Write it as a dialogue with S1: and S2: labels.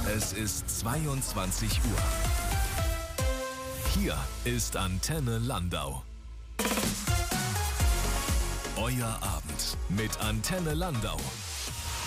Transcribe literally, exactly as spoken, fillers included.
S1: Es ist zweiundzwanzig Uhr. Hier ist Antenne Landau. Euer Abend mit Antenne Landau.